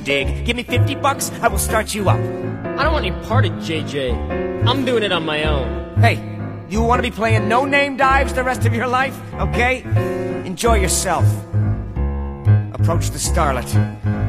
dig? Give me 50 bucks, I will start you up. I don't want any part of JJ. I'm doing it on my own. Hey, you want to be playing no-name dives the rest of your life, okay? Enjoy yourself. Approach the starlet.